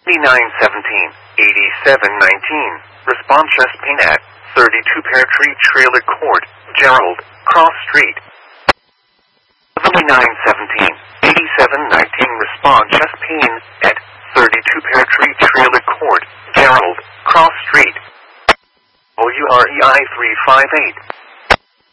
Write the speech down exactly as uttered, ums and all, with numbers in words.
nine seventeen, eighty-seven nineteen, respond chest pain at thirty-two Pear Tree Trailer Court, Gerald, Cross Street. seventy-nine seventeen, eighty-seven nineteen, respond chest pain at thirty-two Pear Tree Trailer Court, Gerald, Cross Street. O U R E I three five eight.